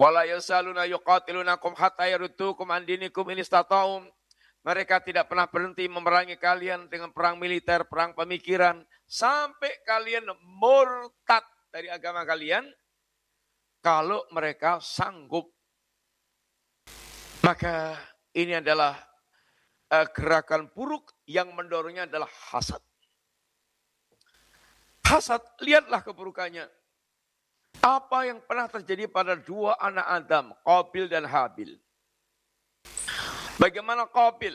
Wala yasaluna yuqatilunakum hatta yaruddukum an dinikum in istata'um. Mereka tidak pernah berhenti memerangi kalian dengan perang militer, perang pemikiran, sampai kalian murtad dari agama kalian. Kalau mereka sanggup. Maka ini adalah gerakan buruk yang mendorongnya adalah hasad. Hasad, lihatlah keburukannya. Apa yang pernah terjadi pada dua anak Adam, Qabil dan Habil. Bagaimana Qabil?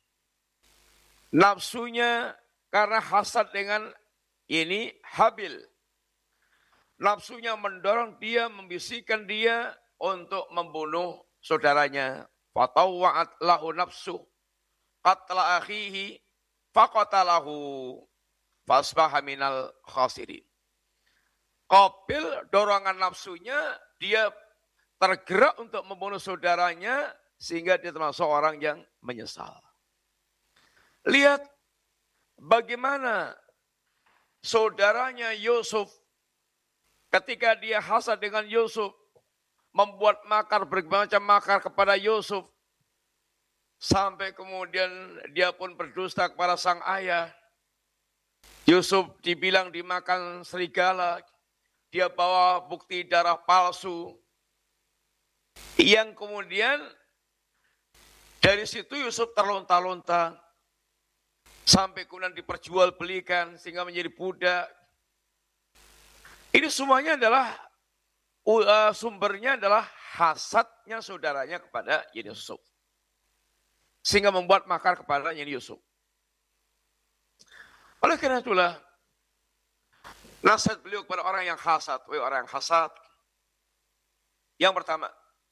Nafsunya karena hasad dengan ini Habil. Nafsunya mendorong dia, membisikkan dia untuk membunuh saudaranya. Fatawwa'at lahu nafsu qatla akhihi faqatalahu fasbaha minal khasirin. Qabil dorongan nafsunya, dia tergerak untuk membunuh saudaranya sehingga dia termasuk orang yang menyesal. Lihat bagaimana saudaranya Yusuf ketika dia hasad dengan Yusuf, membuat makar, berbagai macam makar kepada Yusuf, sampai kemudian dia pun berdusta kepada sang ayah. Yusuf dibilang dimakan serigala, dia bawa bukti darah palsu, yang kemudian dari situ Yusuf terlonta-lonta, sampai kemudian diperjualbelikan sehingga menjadi budak. Ini semuanya adalah sumbernya adalah hasadnya saudaranya kepada Yusuf, sehingga membuat makar kepada Yusuf. Oleh karena itulah nasihat beliau kepada orang yang hasad, orang yang hasad. Yang pertama,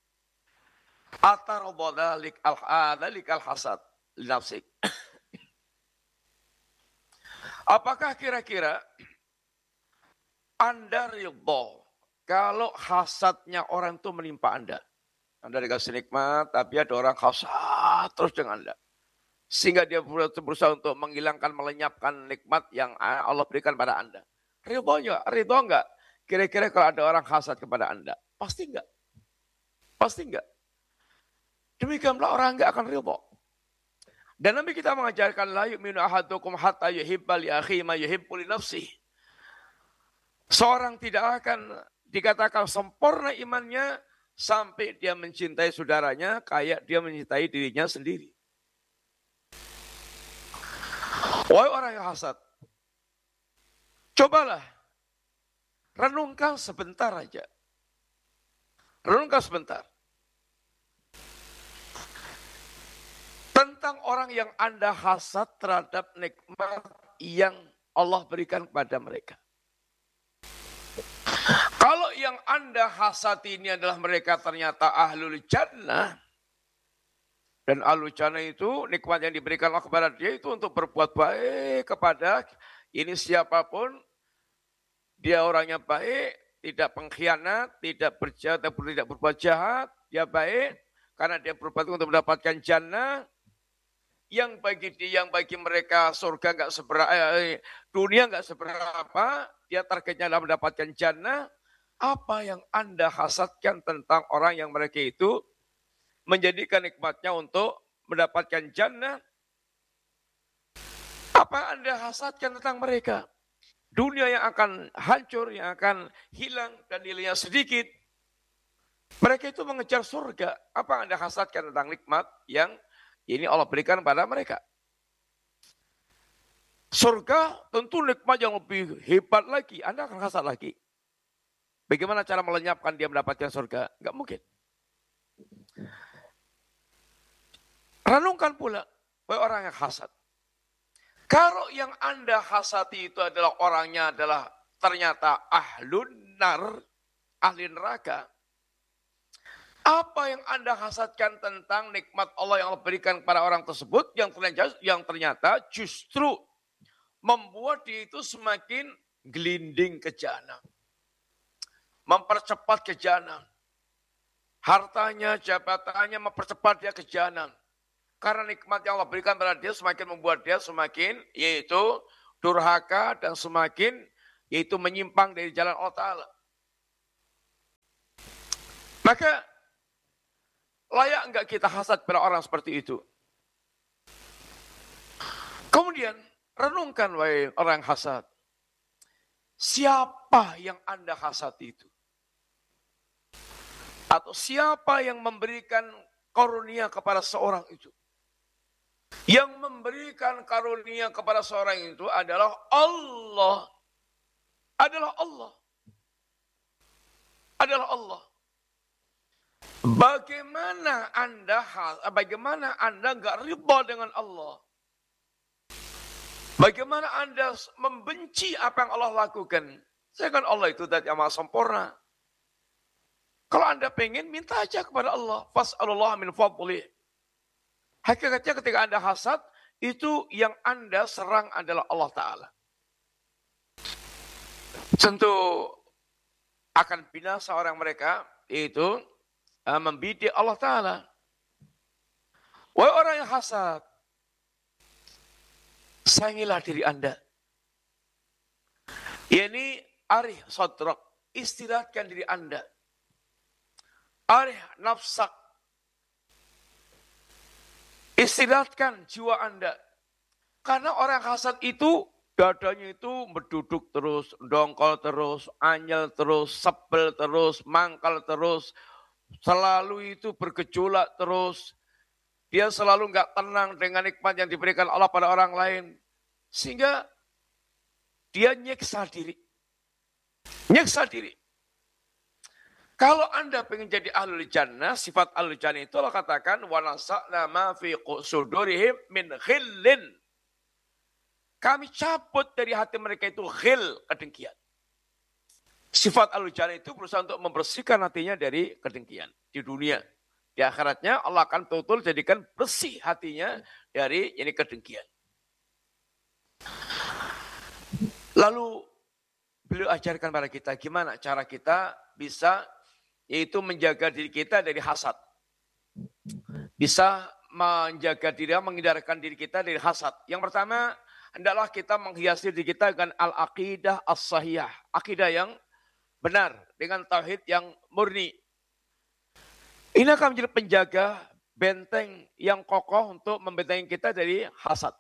atarobodalik al-hasad linafsik. Apakah kira-kira Anda ridho kalau hasadnya orang itu menimpa Anda? Anda dikasih nikmat, tapi ada orang hasad terus dengan Anda. Sehingga dia berusaha untuk menghilangkan, melenyapkan nikmat yang Allah berikan pada Anda. Ridho enggak? Kira-kira kalau ada orang hasad kepada Anda? Pasti enggak. Pasti enggak. Demikianlah orang enggak akan ridho. Dan Nabi kita mengajarkan la yu'minu ahadukum hatta yuhibba li akhihi ma yuhibbu li nafsihi. Seorang tidak akan dikatakan sempurna imannya sampai dia mencintai saudaranya kayak dia mencintai dirinya sendiri. Wahai orang yang hasad, cobalah renungkan sebentar aja. Renungkan sebentar. Tentang orang yang Anda hasad terhadap nikmat yang Allah berikan kepada mereka. Kalau yang Anda hasad ini adalah mereka ternyata ahlul jannah, dan ahlul jannah itu nikmat yang diberikan Allah kepada dia itu untuk berbuat baik kepada ini siapapun, dia orangnya baik, tidak pengkhianat, tidak berjahat, tidak berbuat jahat, dia baik karena dia berbuat untuk mendapatkan jannah. Yang bagi mereka surga enggak seberapa, dunia enggak seberapa, dia targetnya adalah mendapatkan jannah. Apa yang Anda hasadkan tentang orang yang mereka itu menjadikan nikmatnya untuk mendapatkan jannah? Apa Anda hasadkan tentang mereka? Dunia yang akan hancur, yang akan hilang dan nilainya sedikit. Mereka itu mengejar surga. Apa Anda hasadkan tentang nikmat yang ini Allah berikan pada mereka? Surga tentu nikmat yang lebih hebat lagi. Anda akan hasad lagi. Bagaimana cara melenyapkan dia mendapatkan surga? Enggak mungkin. Renungkan pula, orang yang hasad. Kalau yang Anda hasati itu adalah orangnya adalah ternyata ahlun nar, ahli neraka. Apa yang Anda hasadkan tentang nikmat Allah yang Allah berikan kepada orang tersebut yang ternyata justru membuat dia itu semakin gelinding ke jahanam. Mempercepat ke jahanam. Hartanya, jabatannya mempercepat dia ke jahanam. Karena nikmat yang Allah berikan pada dia semakin membuat dia semakin yaitu durhaka dan semakin yaitu menyimpang dari jalan Allah Ta'ala. Maka layak enggak kita hasad pada orang seperti itu? Kemudian renungkan wahai orang hasad. Siapa yang Anda hasad itu? Atau siapa yang memberikan karunia kepada seorang itu? Yang memberikan karunia kepada seorang itu adalah Allah. Adalah Allah. Adalah Allah. Bagaimana Anda enggak ridha dengan Allah? Bagaimana Anda membenci apa yang Allah lakukan? Sedangkan Allah itu zat yang maha sempurna. Kalau Anda pengen, minta aja kepada Allah. Fas'alullah min fadlih. Hakikatnya ketika Anda hasad, itu yang Anda serang adalah Allah Ta'ala. Tentu akan binasa orang mereka, yaitu membidik Allah Ta'ala. Wahai orang yang hasad, sayangilah diri Anda. Ini arih sadrak, istirahatkan diri Anda. Arih nafsak, istirahatkan jiwa Anda. Karena orang hasad itu, dadanya itu berduduk terus, dongkol terus, anyel terus, sebel terus, mangkal terus. Selalu itu bergejolak terus. Dia selalu enggak tenang dengan nikmat yang diberikan Allah pada orang lain. Sehingga dia nyiksa diri. Nyiksa diri. Kalau Anda pengen jadi ahlul jannah, sifat ahlul jannah itu Allah katakan, وَنَسَعْنَا مَا فِي صُدُورِهِمْ مِنْ غِلٍّ. Kami cabut dari hati mereka itu ghil, kedengkian. Sifat ahlul jannah itu berusaha untuk membersihkan hatinya dari kedengkian di dunia. Di akhiratnya Allah akan betul-betul jadikan bersih hatinya dari ini kedengkian. Lalu beliau ajarkan pada kita gimana cara kita bisa yaitu menjaga diri kita dari hasad. Bisa menjaga diri, menghindarkan diri kita dari hasad. Yang pertama, hendaklah kita menghiasi diri kita dengan al-aqidah as-sahihah. Akidah yang benar, dengan tauhid yang murni. Ini akan menjadi penjaga benteng yang kokoh untuk membentengi kita dari hasad.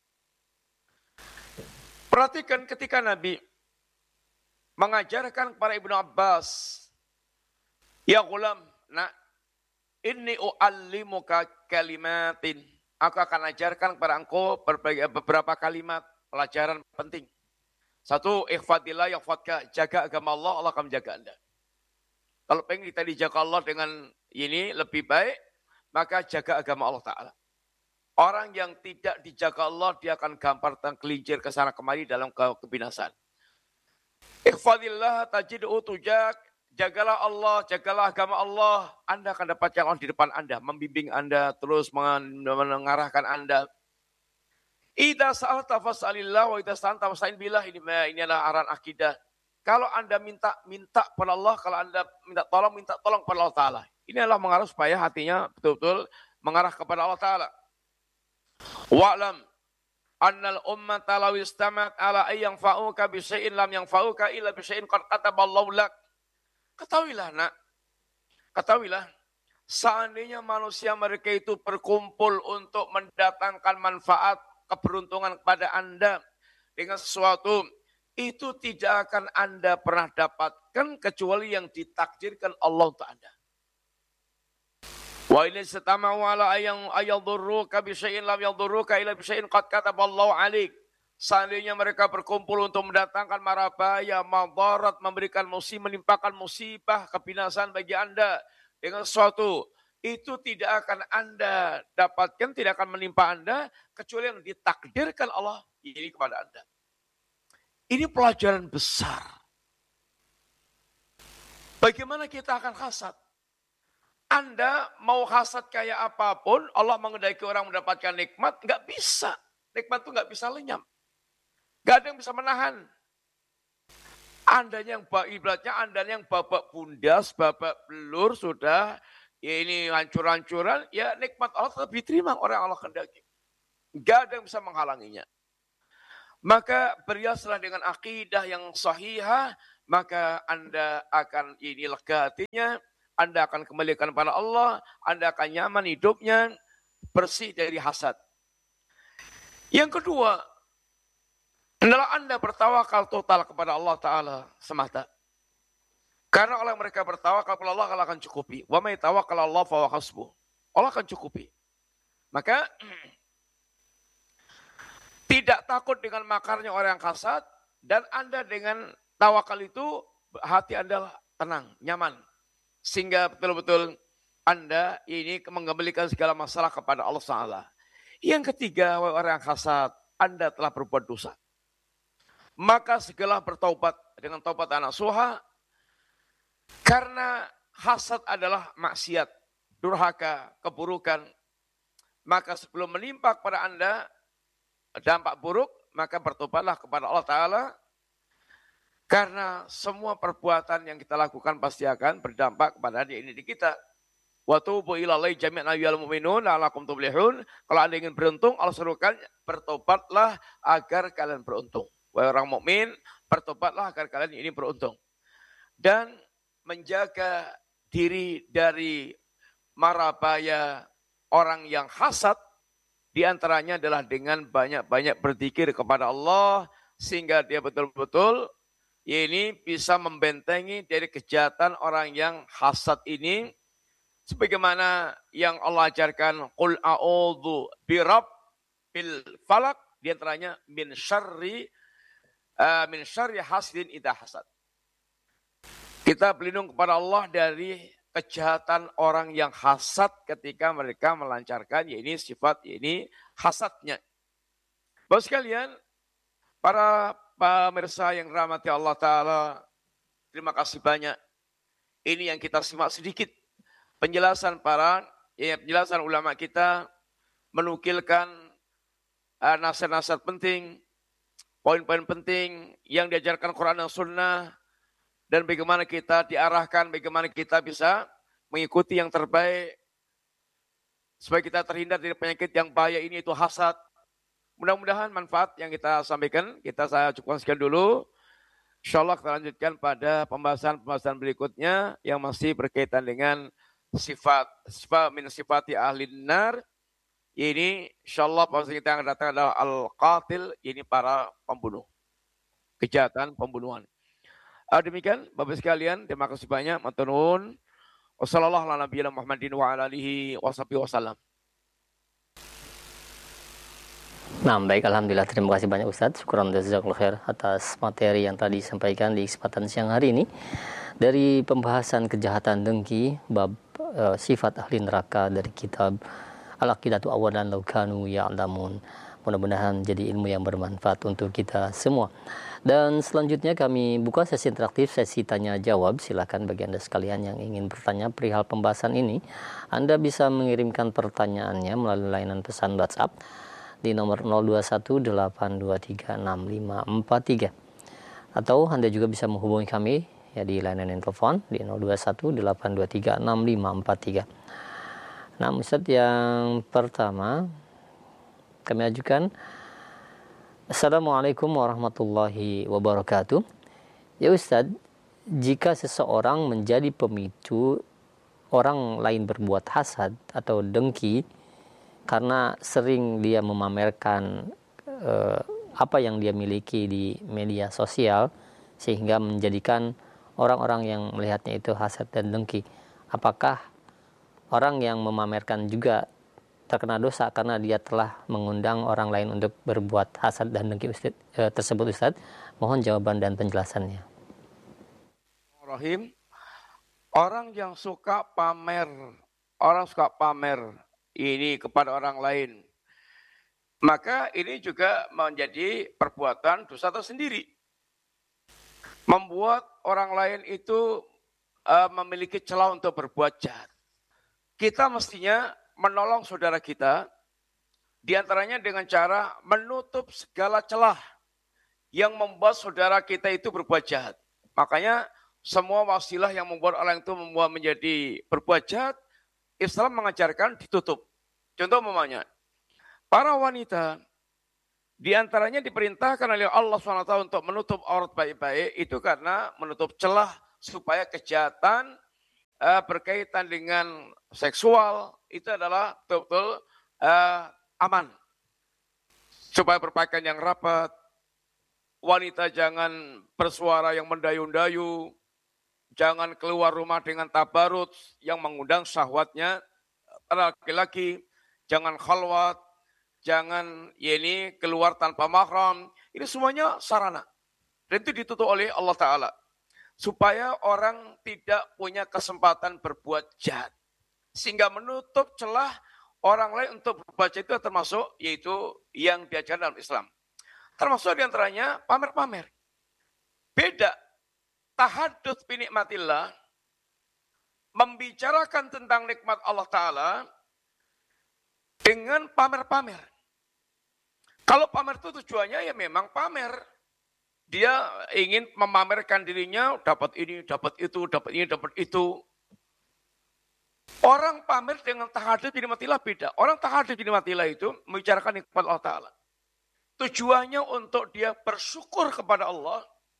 Perhatikan ketika Nabi mengajarkan kepada Ibnu Abbas, ya gulam, nak, inni u'allimuka kalimatin. Aku akan ajarkan kepada engkau beberapa kalimat pelajaran penting. Satu, ikhfadillah yahfadka, jaga agama Allah, Allah akan menjaga Anda. Kalau pengen kita dijaga Allah dengan ini lebih baik, maka jaga agama Allah Ta'ala. Orang yang tidak dijaga Allah, dia akan gampang tergelincir ke sana kemari dalam kebinasaan. Ikhfadillah tajid'u tujak, jagalah Allah, jagalah agama Allah. Anda akan dapatkan Allah di depan Anda, membimbing Anda, terus mengarahkan Anda. Idza sa'alta fas'alillah wa idza sta'anta fasta'in billah. Ini adalah arahan akidah. Kalau Anda minta pada Allah, kalau Anda minta tolong pada Allah Ta'ala. Ini adalah mengarah supaya hatinya betul-betul mengarah kepada Allah Ta'ala. Wa'lam annal ummata law istamat ala ay yanfa'uka bi syai'in lam yanfa'uka illa bi syai'in qad kataballahu lak. Ketahuilah nak, ketahuilah seandainya manusia mereka itu berkumpul untuk mendatangkan manfaat, keberuntungan kepada Anda dengan sesuatu, itu tidak akan Anda pernah dapatkan kecuali yang ditakdirkan Allah untuk Anda. Wa in istata'u ala ayadurruka bi syai'in lam yadurruka illa bi syai'in qad kataballahu 'alaik. Seandainya mereka berkumpul untuk mendatangkan mara bahaya, madarat, memberikan musibah, menimpakan musibah, kebinasaan bagi Anda dengan sesuatu, itu tidak akan Anda dapatkan, tidak akan menimpa Anda kecuali yang ditakdirkan Allah ini kepada Anda. Ini pelajaran besar. Bagaimana kita akan hasad? Anda mau hasad kayak apapun, Allah mengendaki orang mendapatkan nikmat, nggak bisa. Nikmat itu nggak bisa lenyap. Nggak ada yang bisa menahan. Anda yang ibaratnya Anda yang babak bundas, babak belur, sudah ya ini hancur-hancuran, ya nikmat Allah tetap diterima orang Allah kehendaki. Nggak ada yang bisa menghalanginya. Maka berhiaslah dengan akidah yang sahihah, maka Anda akan ini lega hatinya, Anda akan kembalikan pada Allah, Anda akan nyaman hidupnya, bersih dari hasad. Yang kedua, adalah Anda bertawakal total kepada Allah Ta'ala semata. Karena oleh mereka bertawakal kepada Allah akan cukupi. Wa may tawakkal Allah fa huwa hasbuh. Allah akan cukupi. Maka tidak takut dengan makarnya orang yang hasad, dan Anda dengan tawakal itu hati Anda tenang, nyaman. Sehingga betul-betul Anda ini mengembalikan segala masalah kepada Allah Ta'ala. Yang ketiga, orang yang hasad, Anda telah berbuat dosa. Maka segala bertaubat dengan taubat anak suha, karena hasad adalah maksiat, durhaka, keburukan. Maka sebelum menimpa kepada Anda dampak buruk, maka bertobatlah kepada Allah Ta'ala. Karena semua perbuatan yang kita lakukan pasti akan berdampak kepada diri kita. Wa tubu ilallahi jami'an ayyuhal mu'minun la'allakum tuflihun. Kalau Anda ingin beruntung, Allah serukan bertobatlah agar kalian beruntung. Wahai orang mukmin, bertobatlah agar kalian ini beruntung. Dan menjaga diri dari mara bahaya orang yang hasad, diantaranya adalah dengan banyak-banyak berzikir kepada Allah, sehingga dia betul-betul ini bisa membentengi dari kejahatan orang yang hasad ini. Sebagaimana yang Allah ajarkan, Qul a'udzu birabbil falak, diantaranya min syarri hasidin idza hasad. Kita berlindung kepada Allah dari kejahatan orang yang hasad ketika mereka melancarkan ini sifat ini hasadnya. Bapak sekalian, para pemirsa yang dirahmati Allah Ta'ala, terima kasih banyak. Ini yang kita simak sedikit penjelasan penjelasan ulama kita, menukilkan nasihat-nasihat penting, poin-poin penting yang diajarkan Quran dan Sunnah, dan bagaimana kita diarahkan, bagaimana kita bisa mengikuti yang terbaik supaya kita terhindar dari penyakit yang bahaya ini, itu hasad. Mudah-mudahan manfaat yang kita sampaikan, saya cukupkan sekian dulu. InsyaAllah kita lanjutkan pada pembahasan berikutnya yang masih berkaitan dengan sifat min sifati ahli nar. Ini insyaAllah pembahasan kita yang akan datang adalah al-qatil, ini para pembunuh, kejahatan pembunuhan. Demikian Bapak sekalian, terima kasih banyak. Matur nuwun. Wassallallahu ala nabiyina Muhammadin wa ala alihi wasallam. Nah, baik, alhamdulillah, terima kasih banyak Ustadz. Syukran jazakallahu khair atas materi yang tadi disampaikan di kesempatan siang hari ini dari pembahasan kejahatan dengki bab sifat ahli neraka dari kitab Al-Aqidatu Awalan Law Kanu Ya'lamun. Mudah-mudahan jadi ilmu yang bermanfaat untuk kita semua. Dan selanjutnya kami buka sesi interaktif, sesi tanya jawab. Silakan bagi Anda sekalian yang ingin bertanya perihal pembahasan ini, Anda bisa mengirimkan pertanyaannya melalui layanan pesan WhatsApp di nomor 0218236543. Atau Anda juga bisa menghubungi kami ya di layanan telepon di 0218236543. Nah, Ustadz, yang pertama kami ajukan, Assalamualaikum warahmatullahi wabarakatuh. Ya Ustadz, jika seseorang menjadi pemicu orang lain berbuat hasad atau dengki karena sering dia memamerkan apa yang dia miliki di media sosial, sehingga menjadikan orang-orang yang melihatnya itu hasad dan dengki, apakah orang yang memamerkan juga terkena dosa karena dia telah mengundang orang lain untuk berbuat hasad dan dengki tersebut Ustadz? Mohon jawaban dan penjelasannya. Rahim, orang yang suka pamer, ini kepada orang lain, maka ini juga menjadi perbuatan dosa tersendiri. Membuat orang lain itu memiliki celah untuk berbuat jahat. Kita mestinya menolong saudara kita, diantaranya dengan cara menutup segala celah yang membuat saudara kita itu berbuat jahat. Makanya semua wasilah yang membuat orang itu membuat menjadi berbuat jahat, Islam mengajarkan ditutup. Contoh umpamanya, para wanita diantaranya diperintahkan oleh Allah SWT untuk menutup aurat baik-baik, itu karena menutup celah supaya kejahatan berkaitan dengan seksual, itu adalah betul-betul aman. Supaya berpakaian yang rapat, wanita jangan bersuara yang mendayu-dayu, jangan keluar rumah dengan tabarut yang mengundang syahwatnya laki-laki, jangan khalwat, jangan keluar tanpa mahram. Ini semuanya sarana. Dan itu ditutup oleh Allah Ta'ala. Supaya orang tidak punya kesempatan berbuat jahat. Sehingga menutup celah orang lain untuk berbuat jahat itu termasuk yaitu yang diajarkan dalam Islam. Termasuk diantaranya pamer-pamer. Beda. Tahadduts bi nikmatillah. Membicarakan tentang nikmat Allah Ta'ala dengan pamer-pamer. Kalau pamer itu tujuannya ya memang pamer. Dia ingin memamerkan dirinya, dapat ini, dapat itu, dapat ini, dapat itu. Orang pamer dengan tahadduts bi nikmatillah beda. Orang tahadduts bi nikmatillah itu membicarakan nikmat Allah Ta'ala. Tujuannya untuk dia bersyukur kepada Allah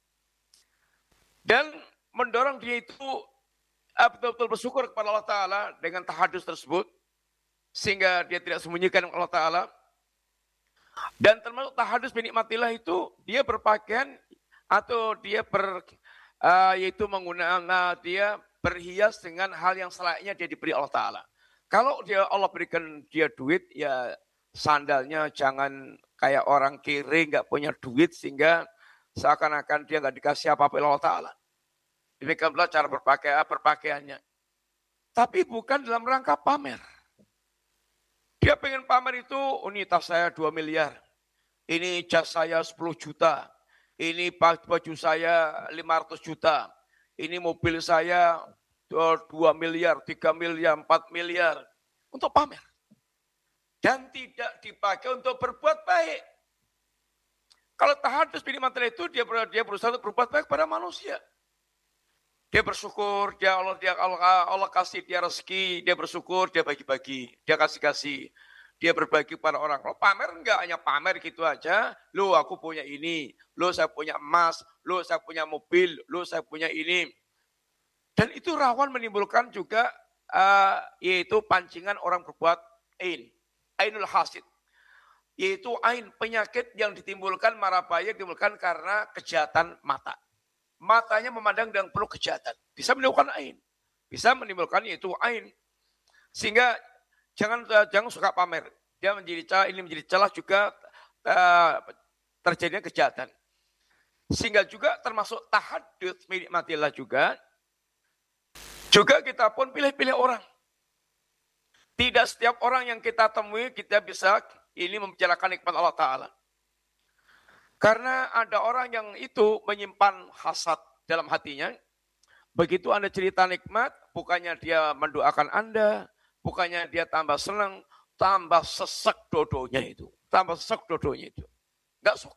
dan mendorong dia itu betul-betul bersyukur kepada Allah Ta'ala dengan tahadduts tersebut sehingga dia tidak sembunyikan Allah Ta'ala. Dan termasuk tahadduts bi nikmatillah itu dia berpakaian atau dia dia berhias dengan hal yang selayaknya dia diberi Allah Ta'ala. Kalau Allah berikan dia duit, ya sandalnya jangan kayak orang kiri nggak punya duit sehingga seakan-akan dia nggak dikasih apa-apa oleh Allah Ta'ala. Demikianlah cara berpakaiannya. Tapi bukan dalam rangka pamer. Dia pengen pamer itu, ini tas saya 2 miliar. Ini jas saya 10 juta. Ini baju saya 500 juta. Ini mobil saya 2 miliar, 3 miliar, 4 miliar. Untuk pamer. Dan tidak dipakai untuk berbuat baik. Kalau tahadduts bi nikmatillah itu dia berusaha untuk berbuat baik kepada manusia. Dia bersyukur, Allah kasih dia rezeki, dia bersyukur, dia bagi-bagi, dia kasih-kasih. Dia berbagi kepada orang. Kalau pamer enggak, hanya pamer gitu aja. Loh aku punya ini, loh saya punya emas, loh saya punya mobil, loh saya punya ini. Dan itu rawan menimbulkan juga yaitu pancingan orang berbuat ainul hasid. Yaitu ain, penyakit yang ditimbulkan, marabaya ditimbulkan karena kejahatan mata. Matanya memandang dengan penuh kejahatan. Bisa menimbulkan ain. Bisa menimbulkan yaitu ain. Sehingga jangan suka pamer. Dia menjadi celah juga terjadinya kejahatan. Sehingga juga termasuk tahadduts bi nikmatillah juga. Juga kita pun pilih-pilih orang. Tidak setiap orang yang kita temui kita bisa membicarakan nikmat Allah Ta'ala. Karena ada orang yang itu menyimpan hasad dalam hatinya. Begitu Anda cerita nikmat, bukannya dia mendoakan Anda, bukannya dia tambah senang, tambah sesek dodonya itu. Nggak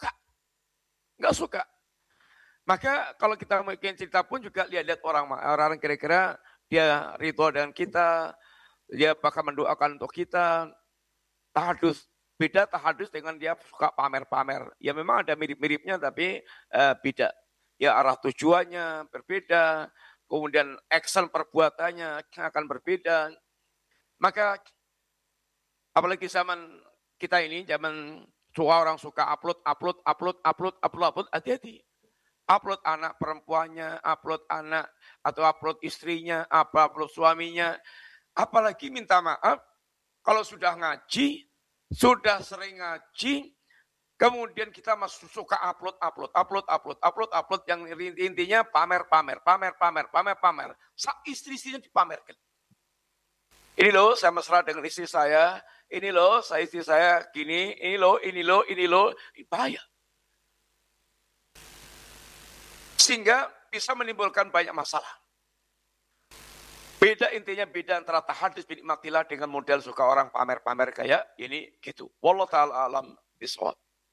suka. Maka kalau kita mungkin cerita pun juga lihat orang kira-kira dia ridho dengan kita, dia bakal mendoakan untuk kita. Tahadduts. Beda tahadduts dengan dia suka pamer-pamer. Ya memang ada mirip-miripnya tapi beda. Ya arah tujuannya berbeda. Kemudian action perbuatannya akan berbeda. Maka apalagi zaman kita ini, zaman orang suka upload, hati-hati. Upload anak perempuannya, upload anak atau upload istrinya, upload suaminya. Apalagi minta maaf kalau sudah ngaji, sudah sering ngaji, kemudian kita masih suka upload yang intinya pamer. Istri-istrinya dipamerkan. Ini loh saya mesra dengan istri saya, ini loh istri saya gini, ini loh, bahaya. Sehingga bisa menimbulkan banyak masalah. Beda antara tahadduts bi nikmatillah dengan model suka orang pamer-pamer kayak ini gitu. Wallahu ta'ala alam bishawab.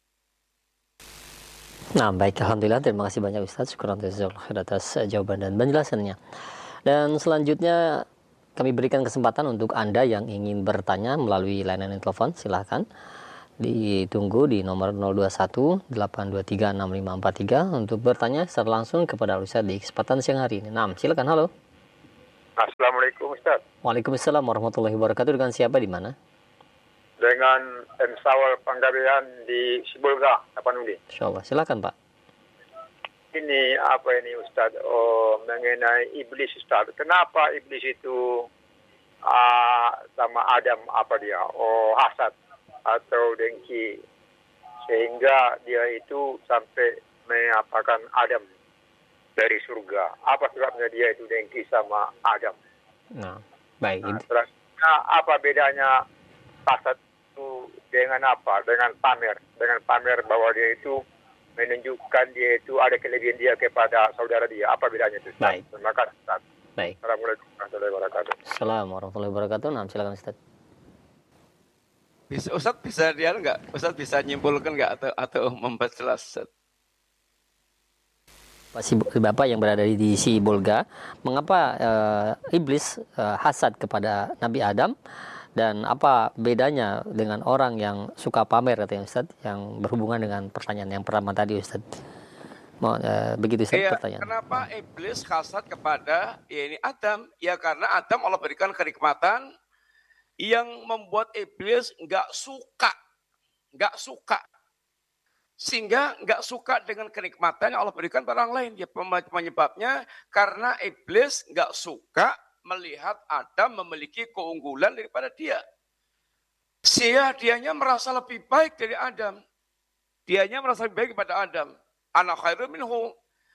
Nah, baik, alhamdulillah, terima kasih banyak Ustaz. Syukur atas jawaban dan penjelasannya. Dan selanjutnya kami berikan kesempatan untuk Anda yang ingin bertanya melalui layanan telepon, silahkan ditunggu di nomor 021 823 6543 untuk bertanya secara langsung kepada Ustaz di kesempatan siang hari ini. Nah, silakan. Halo. Assalamualaikum Ustaz. Waalaikumsalam warahmatullahi wabarakatuh. Dengan siapa di mana? Dengan M. Sawal Panggabean di Sibolga, Tapanuli. Insyaallah. Silakan, Pak. Ini apa ini Ustaz? Mengenai iblis Ustaz. Kenapa iblis itu sama Adam apa dia? Hasad atau dengki, sehingga dia itu sampai mengapakan Adam dari surga. Apa sebabnya dia itu dengki sama Adam? Nah, baik. Apa bedanya hasad itu dengan apa? Dengan pamer bahwa dia itu menunjukkan dia itu ada kelebihan dia kepada saudara dia. Apa bedanya itu? Baik. Terima kasih Ustaz. Baik. Assalamualaikum warahmatullahi wabarakatuh. Assalamualaikum warahmatullahi wabarakatuh. Nah, silakan Ustaz. Ustaz bisa dia enggak? Ustaz bisa nyimpulkan enggak atau memperjelas? Bapak yang berada di Sibolga, mengapa iblis hasad kepada Nabi Adam, dan apa bedanya dengan orang yang suka pamer, katanya Ustaz, yang berhubungan dengan pertanyaan yang pertama tadi Ustaz. Begitu Ustaz pertanyaan. Kenapa iblis hasad kepada Adam? Ya karena Adam Allah berikan kenikmatan yang membuat iblis nggak suka. Sehingga nggak suka dengan kenikmatan yang Allah berikan pada orang lain. Ya, penyebabnya karena iblis nggak suka melihat Adam memiliki keunggulan daripada dia. Sehingga dianya merasa lebih baik dari Adam. Dianya merasa lebih baik daripada Adam. Ana khairum minhu.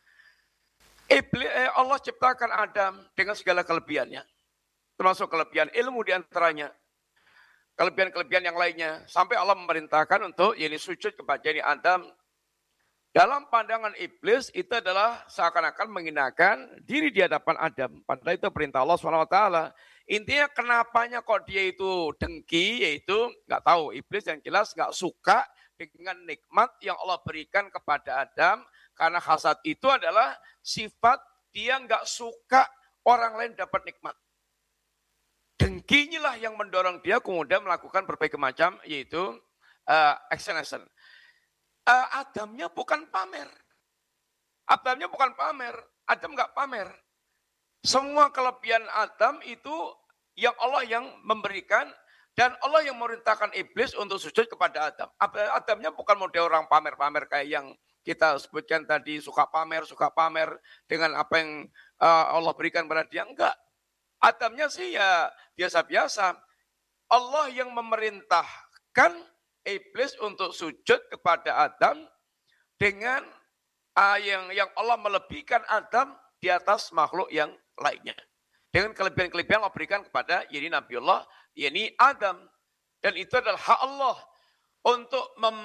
Allah ciptakan Adam dengan segala kelebihannya. Termasuk kelebihan ilmu diantaranya. Kelebihan-kelebihan yang lainnya. Sampai Allah memerintahkan untuk sujud kepada Adam. Dalam pandangan iblis itu adalah seakan-akan menghinakan diri di hadapan Adam. Padahal itu perintah Allah SWT. Intinya kenapanya kok dia itu dengki, yaitu nggak tahu. Iblis yang jelas nggak suka dengan nikmat yang Allah berikan kepada Adam. Karena hasad itu adalah sifat dia nggak suka orang lain dapat nikmat. Dengkinya lah yang mendorong dia kemudian melakukan berbagai macam, yaitu action. Adamnya bukan pamer. Adam nggak pamer. Semua kelebihan Adam itu yang Allah yang memberikan, dan Allah yang memerintahkan iblis untuk sujud kepada Adam. Adamnya bukan model orang pamer-pamer kayak yang kita sebutkan tadi, suka pamer dengan apa yang Allah berikan pada dia. Enggak. Adamnya sih ya biasa-biasa. Allah yang memerintahkan iblis untuk sujud kepada Adam dengan yang Allah melebihkan Adam di atas makhluk yang lainnya. Dengan kelebihan-kelebihan Allah berikan kepada Nabiullah, Adam. Dan itu adalah hak Allah untuk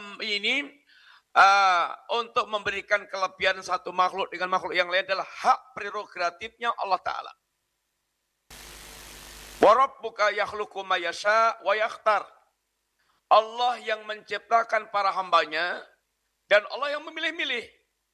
untuk memberikan kelebihan satu makhluk dengan makhluk yang lain adalah hak prerogatifnya Allah Ta'ala. Wa rabbuka yakhluqu ma yasha wa yakhtar. Allah yang menciptakan para hambanya dan Allah yang memilih-milih.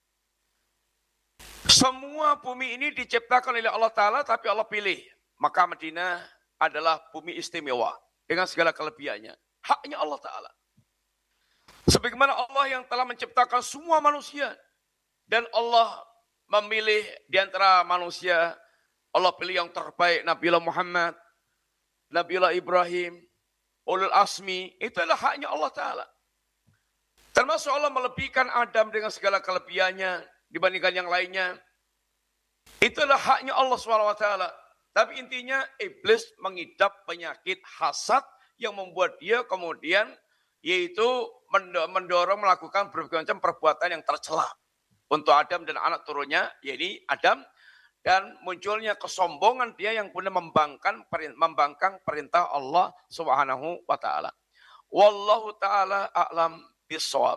Semua bumi ini diciptakan oleh Allah Ta'ala tapi Allah pilih. Maka Madinah adalah bumi istimewa dengan segala kelebihannya. Haknya Allah Ta'ala. Sebagaimana Allah yang telah menciptakan semua manusia dan Allah memilih di antara manusia, Allah pilih yang terbaik, Nabiullah Muhammad, Nabiullah Ibrahim, Ulul Asmi, itu adalah haknya Allah Ta'ala. Termasuk Allah melebihkan Adam dengan segala kelebihannya dibandingkan yang lainnya. Itu adalah haknya Allah SWT. Tapi intinya iblis mengidap penyakit hasad yang membuat dia kemudian yaitu mendorong melakukan berbagai macam perbuatan yang tercela untuk Adam dan anak turunnya, yaitu Adam. Dan munculnya kesombongan dia yang benar membangkang perintah Allah Subhanahu wa taala. Wallahu taala a'lam bishawab.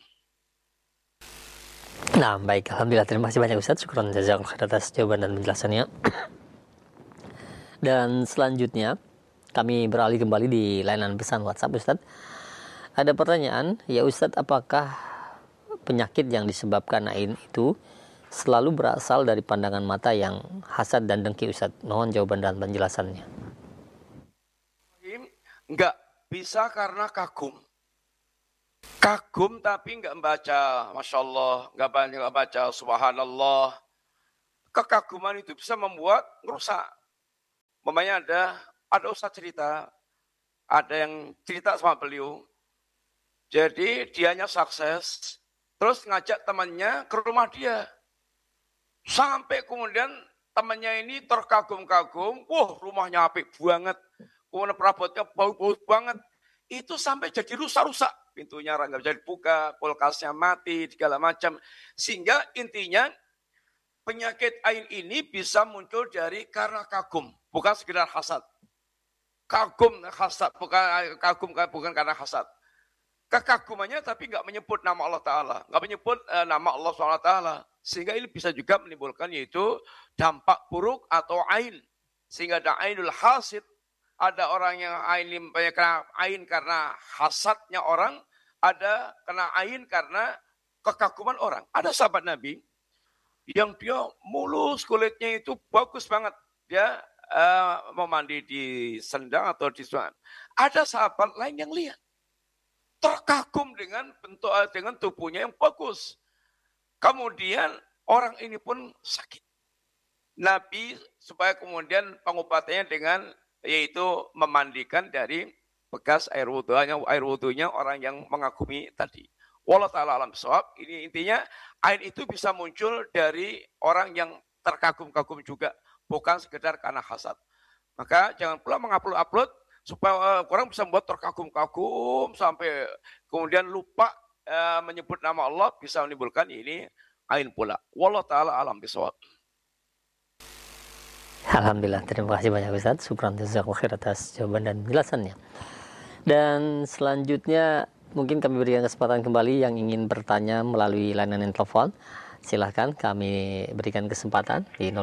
Nah, baik, alhamdulillah, terima kasih banyak Ustaz. Syukran jazakallahu atas jawaban dan penjelasannya. Dan selanjutnya kami beralih kembali di layanan pesan WhatsApp Ustaz. Ada pertanyaan, ya Ustaz, apakah penyakit yang disebabkan ain itu selalu berasal dari pandangan mata yang hasad dan dengki Ustaz? Mohon jawaban dan penjelasannya. Enggak bisa karena kagum. Kagum tapi enggak membaca Masya Allah, enggak baca Subhanallah. Kekaguman itu bisa membuat merusak. Umpamanya ada ustaz cerita, ada yang cerita sama beliau. Jadi dianya sukses, terus ngajak temannya ke rumah dia. Sampai kemudian temannya ini terkagum-kagum, wah rumahnya apik banget, kemudian perabotnya bau-bau banget. Itu sampai jadi rusak-rusak. Pintunya nggak bisa dibuka, kulkasnya mati, segala macam. Sehingga intinya penyakit ain ini bisa muncul karena kagum, bukan sekedar hasad. Kagum hasad, bukan karena hasad. Kekagumannya tapi nggak menyebut nama Allah Ta'ala, nggak menyebut nama Allah SWT. Sehingga ini bisa juga menimbulkan yaitu dampak buruk atau ain. Sehingga ada ainul hasid, ada orang yang kena ain karena hasadnya orang, ada kena ain karena kekaguman orang. Ada sahabat Nabi yang dia mulus, kulitnya itu bagus banget. Dia mau mandi di sendang atau di sungai. Ada sahabat lain yang lihat, terkagum dengan tubuhnya yang bagus. Kemudian orang ini pun sakit. Nabi supaya kemudian pengobatannya dengan yaitu memandikan dari bekas air wudhunya orang yang mengagumi tadi. Wallahu ta'ala alam shawab. Ini intinya air itu bisa muncul dari orang yang terkagum-kagum juga, bukan sekedar karena hasad. Maka jangan pula mengupload supaya orang bisa membuat terkagum-kagum sampai kemudian lupa menyebut nama Allah, bisa menimbulkan ini ain pula. Wallahu ta'ala alam bisawab. Alhamdulillah, terima kasih banyak Ustaz. Syukran jazakallahu khair atas jawaban dan penjelasannya. Dan selanjutnya mungkin kami berikan kesempatan kembali yang ingin bertanya melalui layanan telepon. Silahkan kami berikan kesempatan di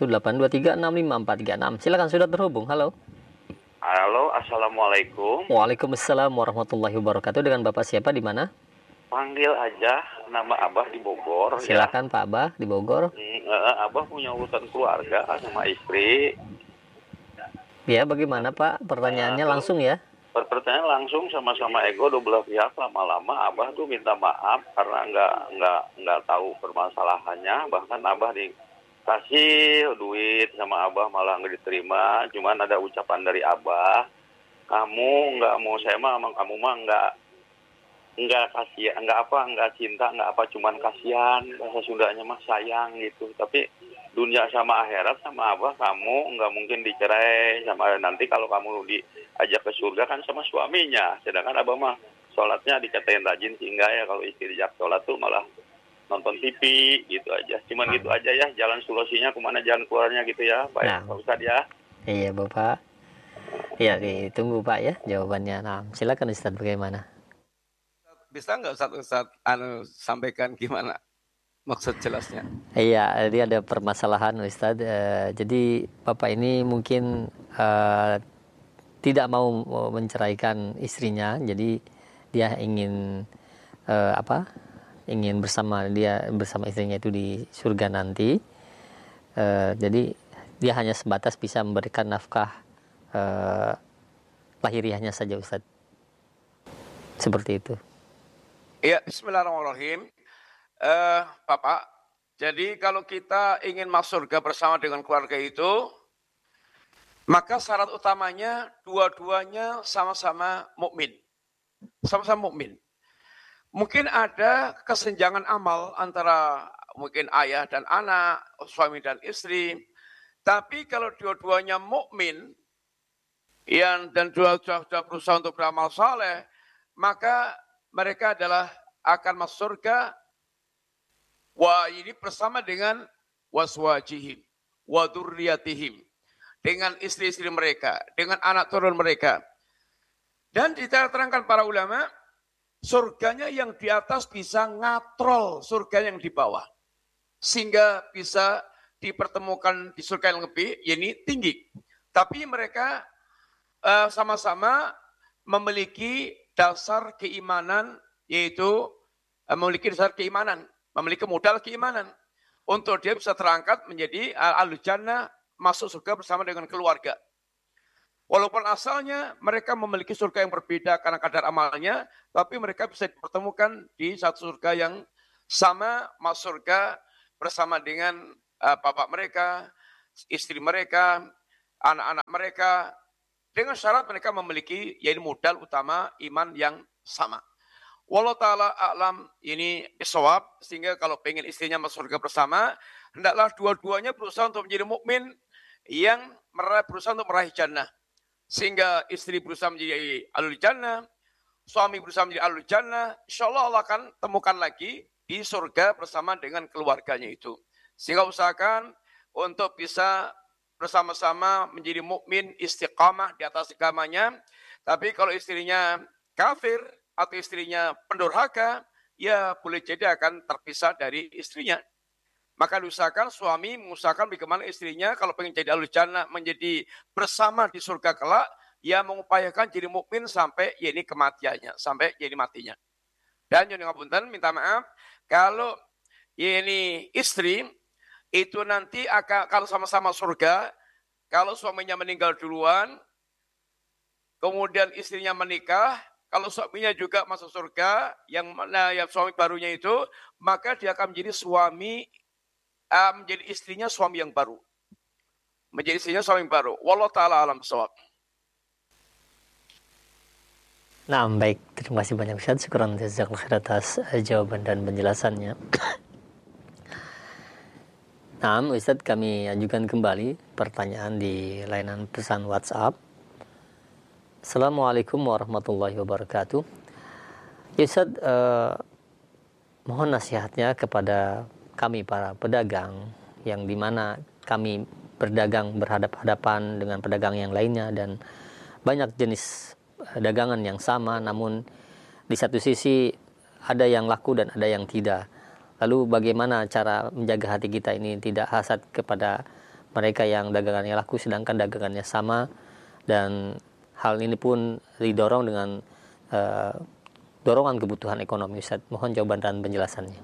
0218236543. Silahkan sudah terhubung. Halo. Halo, assalamualaikum. Waalaikumsalam warahmatullahi wabarakatuh. Dengan Bapak siapa di mana? Panggil aja, nama Abah di Bogor. Silakan ya. Pak Abah di Bogor. Abah punya urusan keluarga sama istri. Ya, bagaimana Pak? Pertanyaannya langsung ya. Pertanyaan langsung, sama-sama ego dua belah pihak. Lama-lama Abah tuh minta maaf karena nggak tahu permasalahannya. Bahkan Abah dikasih duit sama Abah malah nggak diterima. Cuman ada ucapan dari Abah, kamu nggak mau saya mah, kamu mah nggak kasihan, nggak cinta, nggak apa, cuman kasihan, bahasa Sundanya mah sayang gitu. Tapi dunia sama akhirat sama Abah, kamu nggak mungkin dicerai sama, nanti kalau kamu diajak ke surga kan sama suaminya. Sedangkan Abah mah sholatnya dikatain rajin, sehingga ya kalau istri diajak sholat tuh malah nonton TV gitu aja. Cuman gitu aja ya, jalan solusinya kemana, jalan keluarnya gitu ya. Baik Pak Ustadz ya. Iya Bapak. Iya, ditunggu Pak ya jawabannya. Nah, silakan Ustadz, bagaimana? Bisa nggak Ustaz sampaikan gimana maksud jelasnya? Iya, ini ada permasalahan Ustaz. Jadi Bapak ini mungkin tidak mau menceraikan istrinya. Jadi dia ingin ingin bersama istrinya itu di surga nanti. Jadi dia hanya sebatas bisa memberikan nafkah lahiriahnya saja Ustaz. Seperti itu. Iya, bismillahirrahmanirrahim. Bapak, jadi kalau kita ingin masuk surga bersama dengan keluarga itu, maka syarat utamanya dua-duanya sama-sama mukmin. Sama-sama mukmin. Mungkin ada kesenjangan amal antara mungkin ayah dan anak, suami dan istri. Tapi kalau dua-duanya mukmin dan sudah berusaha untuk beramal saleh, maka mereka akan masuk surga ini bersama dengan waswajihim wa dzurriyyatihim, dengan istri-istri mereka, dengan anak turun mereka. Dan diterangkan para ulama, surganya yang di atas bisa ngatrol surga yang di bawah, sehingga bisa dipertemukan di surga yang lebih, ini tinggi. Tapi mereka sama-sama memiliki dasar keimanan, yaitu memiliki dasar keimanan, memiliki modal keimanan untuk dia bisa terangkat menjadi ahlul jannah, masuk surga bersama dengan keluarga. Walaupun asalnya mereka memiliki surga yang berbeda karena kadar amalnya, tapi mereka bisa dipertemukan di satu surga yang sama, masuk surga bersama dengan bapak mereka, istri mereka, anak-anak mereka, dengan syarat mereka memiliki yaitu modal utama iman yang sama. Wallahu ta'ala a'lam, ini bisawab, sehingga kalau pengen istrinya masuk surga bersama, hendaklah dua-duanya berusaha untuk menjadi mukmin yang berusaha untuk meraih jannah. Sehingga istri berusaha menjadi ahlul jannah, suami berusaha menjadi ahlul jannah, insyaallah Allah akan temukan lagi di surga bersama dengan keluarganya itu. Sehingga usahakan untuk bisa bersama-sama menjadi mukmin istiqamah di atas agamanya. Tapi kalau istrinya kafir atau istrinya pendurhaka, ya boleh jadi akan terpisah dari istrinya. Maka diusahakan suami mengusahakan bagaimana istrinya kalau pengen jadi ahlul jannah, menjadi bersama di surga kelak, ya mengupayakan jadi mukmin sampai ya ini kematiannya, sampai jadi matinya. Dan yang ngapunten minta maaf kalau ya ini istri itu nanti akan kalau sama-sama surga, kalau suaminya meninggal duluan, kemudian istrinya menikah, kalau suaminya juga masuk surga, yang mana yang suami barunya itu, maka dia akan menjadi menjadi istrinya suami yang baru. Menjadi istrinya suami yang baru. Wallahu ta'ala alam bisawab. Nah, baik. Terima kasih banyak Ustaz. Syukran jazakallahu khair atas jawaban dan penjelasannya. Nah, Ustaz, kami ajukan kembali pertanyaan di layanan pesan WhatsApp. Assalamualaikum warahmatullahi wabarakatuh. Ya Ustaz, mohon nasihatnya kepada kami para pedagang yang dimana kami berdagang berhadap-hadapan dengan pedagang yang lainnya dan banyak jenis dagangan yang sama, namun di satu sisi ada yang laku dan ada yang tidak. Lalu bagaimana cara menjaga hati kita ini tidak hasad kepada mereka yang dagangannya laku sedangkan dagangannya sama, dan hal ini pun didorong dengan dorongan kebutuhan ekonomi. Ustaz, mohon jawaban dan penjelasannya.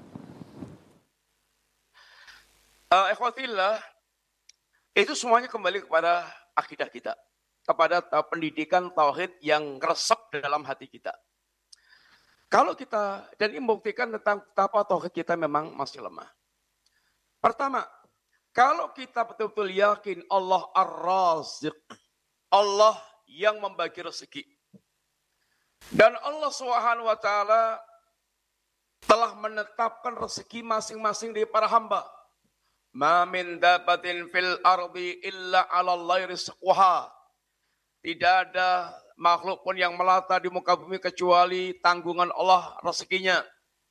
Ikhwatillah, itu semuanya kembali kepada akidah kita, kepada pendidikan tauhid yang resep dalam hati kita. Kalau kita, dan ini membuktikan tentang betapa tauhid kita memang masih lemah. Pertama, kalau kita betul-betul yakin Allah Ar-Raziq, Allah yang membagi rezeki, dan Allah Subhanahu wa taala telah menetapkan rezeki masing-masing dari para hamba. Ma min dabatin fil ardi illa 'ala Allahi rizquha. Tidak ada makhluk pun yang melata di muka bumi kecuali tanggungan Allah rezekinya.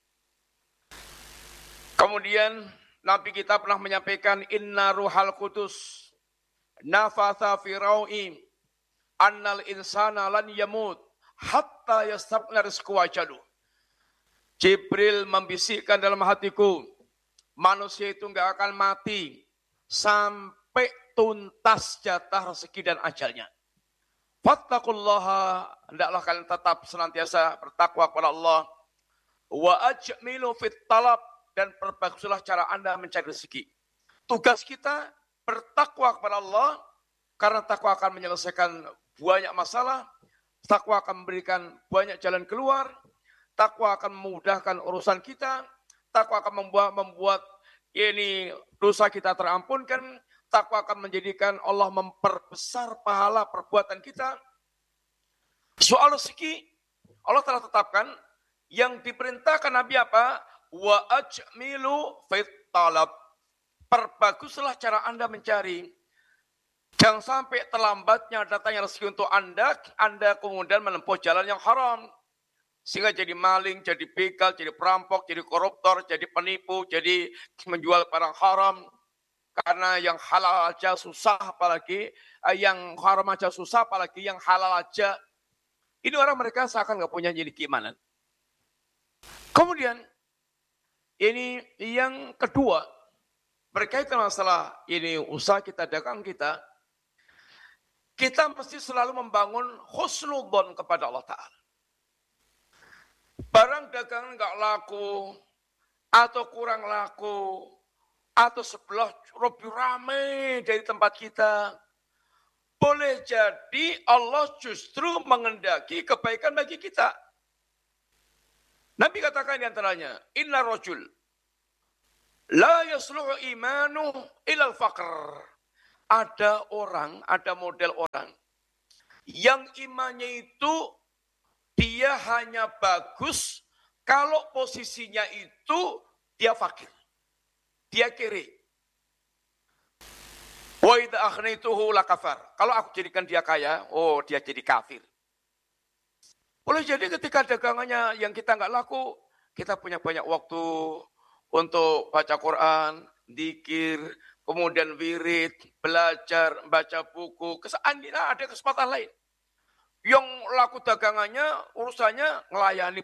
Kemudian Nabi kita pernah menyampaikan, inna ruhal qudus nafatha fi rawi annal insana lan yamut hatta yastabna rizqu ajalu. Jibril membisikkan dalam hatiku, manusia itu enggak akan mati sampai tuntas jatah rezeki dan ajalnya. Fattaqullaha, hendaklah kalian tetap senantiasa bertakwa kepada Allah. Wa ajmilu fit talab, dan perbaguslah cara Anda mencari rezeki. Tugas kita bertakwa kepada Allah, karena takwa akan menyelesaikan banyak masalah, takwa akan memberikan banyak jalan keluar, takwa akan memudahkan urusan kita, takwa akan membuat ini dosa kita terampunkan, takwa akan menjadikan Allah memperbesar pahala perbuatan kita. Soal rezeki, Allah telah tetapkan yang diperintahkan Nabi apa? Wa ajmilu fit talab. Perbaguslah cara Anda mencari. Jangan sampai terlambatnya datangnya rezeki untuk Anda kemudian menempuh jalan yang haram. Sehingga jadi maling, jadi begal, jadi perampok, jadi koruptor, jadi penipu, jadi menjual barang haram. Karena yang halal aja susah, apalagi yang haram aja susah, apalagi yang halal aja. Ini orang mereka seakan nggak punya jadi keimanan. Kemudian, ini yang kedua, berkaitan masalah ini usaha kita, dagang kita mesti selalu membangun husnudzon kepada Allah Ta'ala. Barang dagangan nggak laku, atau kurang laku, atau sebelah lebih ramai dari tempat kita, boleh jadi Allah justru mengendaki kebaikan bagi kita. Nabi katakan di antaranya, inna rajul la yasluhu imanu ilal faqr. ada model orang yang imannya itu dia hanya bagus kalau posisinya itu dia fakir, dia kiri. Wa idza aghnaytuhu lakafar. Kalau aku jadikan dia kaya, dia jadi kafir. Boleh jadi ketika dagangannya yang kita nggak laku, kita punya banyak waktu untuk baca Quran, zikir, kemudian wirid, belajar, baca buku. Ada kesempatan lain. Yang laku dagangannya, urusannya ngelayani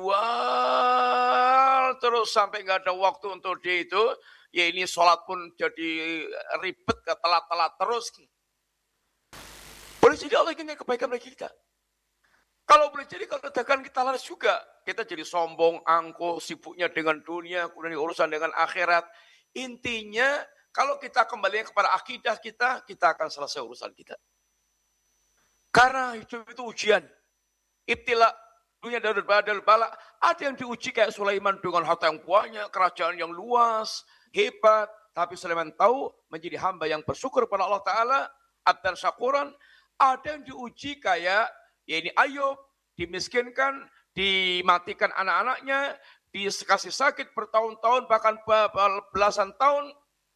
penjual, terus sampai nggak ada waktu untuk dia itu. Ya ini sholat pun jadi ribet, telat-telat terus. Boleh jadi Allah ingin kebaikan bagi kita. Kalau boleh jadi kalau dagangan kita laris juga. Kita jadi sombong, angkuh, sibuknya dengan dunia, kemudian urusan dengan akhirat. Intinya kalau kita kembali kepada akidah kita akan selesai urusan kita. Karena hidup itu ujian. Ibtila, dunia dari badal bala. Ada yang diuji kayak Sulaiman dengan harta yang banyak, kerajaan yang luas, hebat. Tapi Sulaiman tahu menjadi hamba yang bersyukur pada Allah Ta'ala. Abdan syakuran. Ada yang diuji kayak ini Ayub, dimiskinkan, dimatikan anak-anaknya, dikasih sakit bertahun-tahun, bahkan belasan tahun.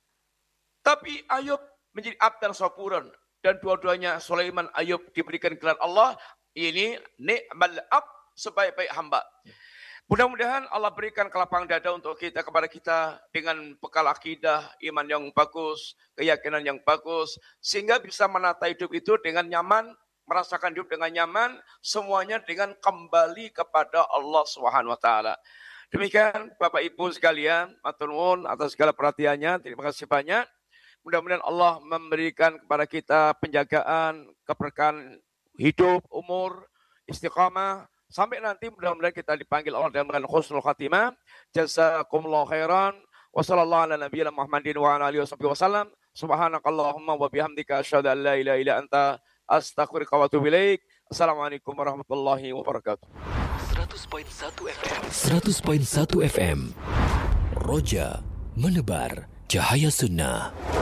Tapi Ayub menjadi abdan syakuran. Dan dua-duanya Sulaiman, Ayub diberikan gelar Allah, ini ni'mal ab, sebaik-baik hamba. Mudah-mudahan Allah berikan kelapangan dada untuk kita, kepada kita dengan bekal akidah, iman yang bagus, keyakinan yang bagus, sehingga bisa menata hidup itu dengan nyaman, merasakan hidup dengan nyaman, semuanya dengan kembali kepada Allah SWT. Demikian Bapak Ibu sekalian, matur nuwun atas segala perhatiannya, terima kasih banyak. Mudah-mudahan Allah memberikan kepada kita penjagaan, keberkahan hidup, umur, istiqamah. Sampai nanti mudah-mudahan kita dipanggil Allah dengan husnul khatimah. Jazakumullah khairan. Wassallallahu ala nabiyina Muhammadin wa ala alihi wasallam. Subhanakallahumma wa bihamdika asyhadu an la ilaha illa anta astaghfiruka wa atubu ilaik. Assalamualaikum warahmatullahi wabarakatuh. 100.1 FM. 100.1 FM. Roja menebar cahaya sunnah.